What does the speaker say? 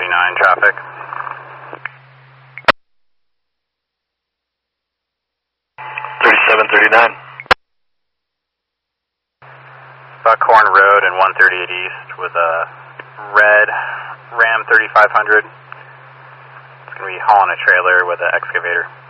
3739 traffic. Buckhorn Road and 138 East with a red Ram 3500. It's going to be hauling a trailer with an excavator.